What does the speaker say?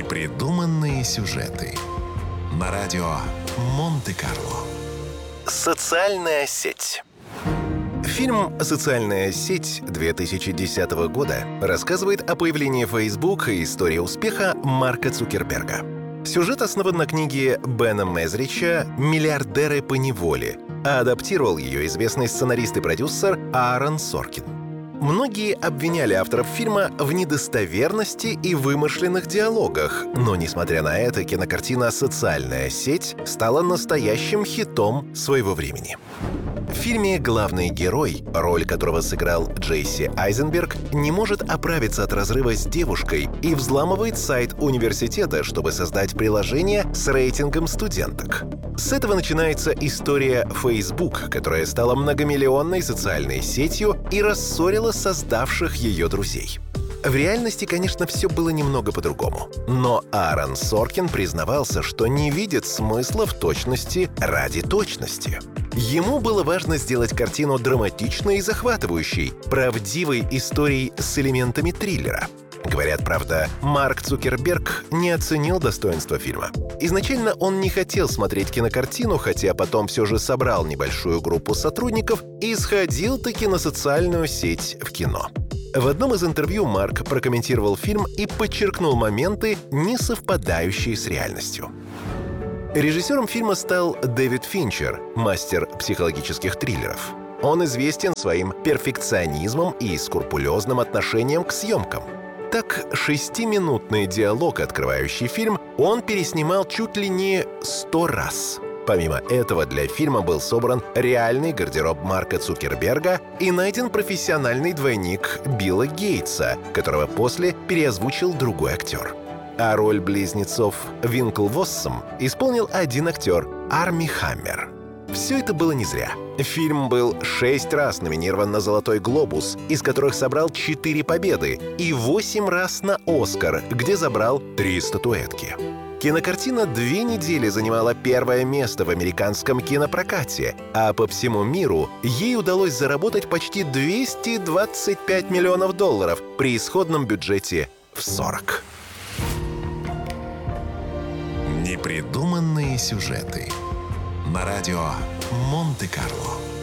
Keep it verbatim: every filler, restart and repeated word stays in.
Непридуманные сюжеты на радио Монте-Карло. Социальная сеть. Фильм «Социальная сеть» две тысячи десятого года рассказывает о появлении Facebook и истории успеха Марка Цукерберга. Сюжет основан на книге Бена Мезрича «Миллиардеры по неволе», а адаптировал ее известный сценарист и продюсер Аарон Соркин. Многие обвиняли авторов фильма в недостоверности и вымышленных диалогах, но, несмотря на это, кинокартина «Социальная сеть» стала настоящим хитом своего времени. В фильме главный герой, роль которого сыграл Джесси Айзенберг, не может оправиться от разрыва с девушкой и взламывает сайт университета, чтобы создать приложение с рейтингом студенток. С этого начинается история Facebook, которая стала многомиллионной социальной сетью и рассорила создавших ее друзей. В реальности, конечно, все было немного по-другому. Но Аарон Соркин признавался, что не видит смысла в точности ради точности. Ему было важно сделать картину драматичной и захватывающей, правдивой историей с элементами триллера. Говорят, правда, Марк Цукерберг не оценил достоинства фильма. Изначально он не хотел смотреть кинокартину, хотя потом все же собрал небольшую группу сотрудников и сходил-таки на социальную сеть в кино. В одном из интервью Марк прокомментировал фильм и подчеркнул моменты, не совпадающие с реальностью. Режиссером фильма стал Дэвид Финчер, мастер психологических триллеров. Он известен своим перфекционизмом и скрупулезным отношением к съемкам. Так, шестиминутный диалог, открывающий фильм, он переснимал чуть ли не сто раз. Помимо этого, для фильма был собран реальный гардероб Марка Цукерберга и найден профессиональный двойник Билла Гейтса, которого после переозвучил другой актер. А роль близнецов Винклвоссом исполнил один актер — Арми Хаммер. Все это было не зря. Фильм был шесть раз номинирован на «Золотой глобус», из которых собрал четыре победы, и восемь раз на «Оскар», где забрал три статуэтки. Кинокартина две недели занимала первое место в американском кинопрокате, а по всему миру ей удалось заработать почти двести двадцать пять миллионов долларов при исходном бюджете в сорок. Непридуманные сюжеты на радио Монте-Карло.